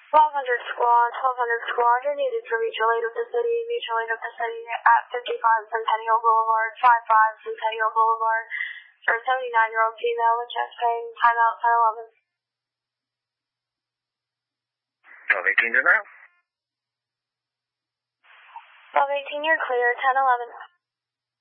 1200 squad, you're needed for mutual aid of the city at 55 Centennial Boulevard, 55 Centennial Boulevard, for a 79-year-old female with chest pain, timeout 1011. 1218 to now. 1218, you're clear, 1011.